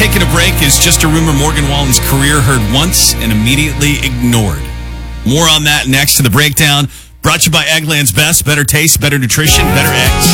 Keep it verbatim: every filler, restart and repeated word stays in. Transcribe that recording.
taking a break is just a rumor Morgan Wallen's career heard once and immediately ignored. More on that next to the breakdown. Brought to you by Eggland's Best. Better taste, better nutrition, better eggs.